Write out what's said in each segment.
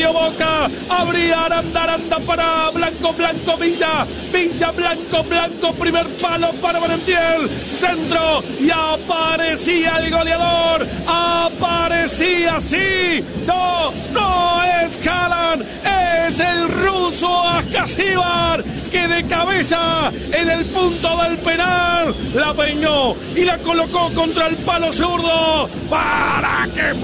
abrió Boca, abría Aranda para Blanco, Villa, Blanco, primer palo para Merentiel, centro, y aparecía el goleador, aparecía, sí, no es Haaland, es el ruso Askasibar, que de cabeza en el punto del penal la peñó y la colocó contra el palo zurdo para que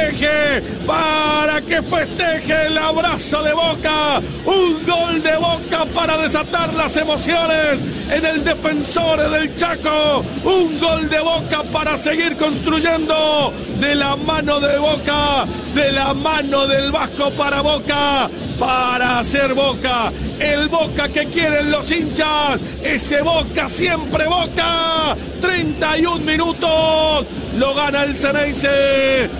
festeje el abrazo de Boca, un gol de Boca para desatar las emociones en el Defensores del Chaco, un gol de Boca para seguir construyendo de la mano de Boca, de la mano del Vasco para Boca, para hacer Boca, el Boca que quieren los hinchas, ese Boca, siempre Boca. 31 minutos, lo gana el Ceneice,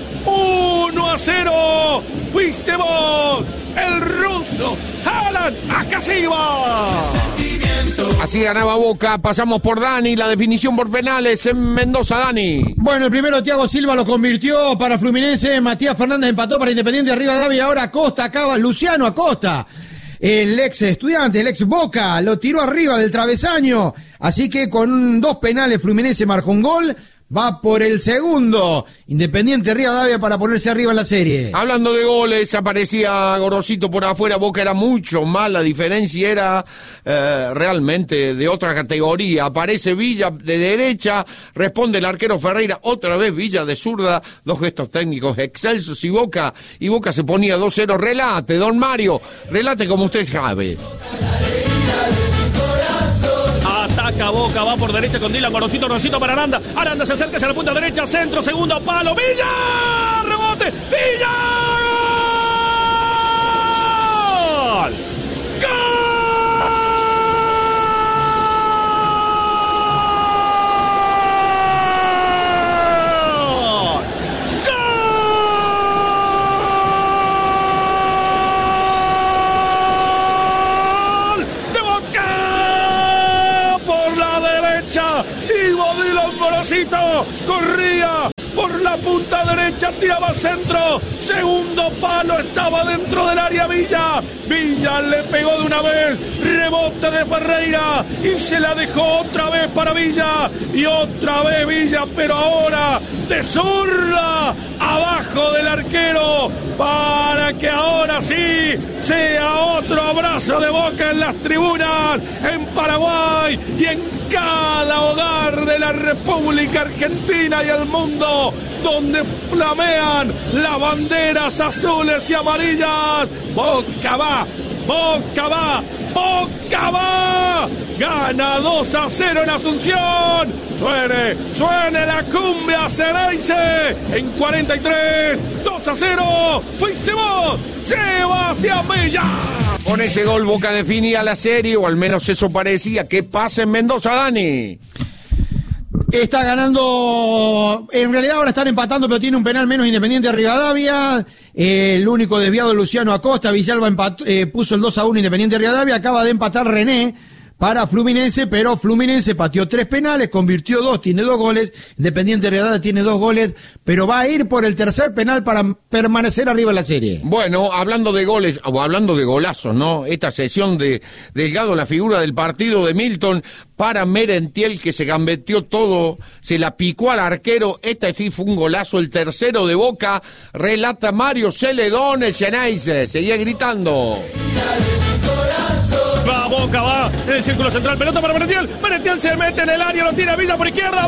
1-0, fuiste vos, el ruso Haaland Askasibar. Así ganaba Boca. Pasamos por Dani, la definición por penales en Mendoza. Dani. Bueno, el primero Thiago Silva lo convirtió para Fluminense, Matías Fernández empató para Independiente Rivadavia, ahora Acosta acaba, Luciano Acosta, el ex Estudiante, el ex Boca, lo tiró arriba del travesaño, así que con 2 penales Fluminense marcó un gol, va por el segundo Independiente Rivadavia para ponerse arriba en la serie. Derecha. Goles, aparecía Gorosito por afuera, Boca era mucho más, la diferencia era realmente de otra categoría. Aparece Villa de derecha, responde el arquero Ferreira, otra vez Villa de zurda, 2 gestos técnicos excelsos y Boca se ponía 2-0. Relate, don Mario, relate como usted sabe. Ataca Boca, va por derecha con Dylan, Gorosito para Aranda se acerca hacia la punta derecha, centro, segundo palo, Villa, rebote, Villa, ¡gol! Corría por la punta derecha, tiraba centro, segundo palo, estaba dentro del área Villa le pegó de una vez, rebote de Ferreira y se la dejó otra vez para Villa y otra vez Villa, pero ahora de zurda abajo del arquero para que ahora sí sea otro abrazo de Boca en las tribunas en Paraguay y en cada hogar de la República Argentina y el mundo, donde flamean las banderas azules y amarillas. Boca va, gana 2-0 en Asunción. Suene la cumbia Ceneice en 43, 2-0, fuiste vos, Sebastián Villa. Con ese gol Boca definía la serie, o al menos eso parecía. ¿Qué pasa en Mendoza, Dani? Está ganando, en realidad ahora están empatando, pero tiene un penal menos Independiente Rivadavia. El único desviado de Luciano Acosta, Villalba puso el 2-1 Independiente Rivadavia. Acaba de empatar René para Fluminense, pero Fluminense pateó 3 penales, convirtió 2, tiene 2 goles. Independiente Rivadavia tiene 2 goles, pero va a ir por el tercer penal para permanecer arriba en la serie. Bueno, hablando de goles, o hablando de golazos, ¿no? Esta sesión de Delgado, la figura del partido de Milton para Merentiel, que se gambeteó todo, se la picó al arquero. Este sí fue un golazo, el tercero de Boca. Relata Mario Celedón, el Ceneice, seguía gritando. Va Boca, va en el círculo central, pelota para Merentiel se mete en el área, lo tira Villa por izquierda,